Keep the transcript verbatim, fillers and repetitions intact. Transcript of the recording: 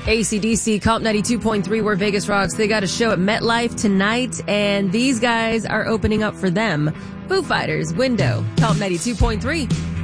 A C D C, Comp ninety-two point three, where Vegas rocks. They got a show at MetLife tonight, and these guys are opening up for them. Foo Fighters, Window, Comp ninety-two point three.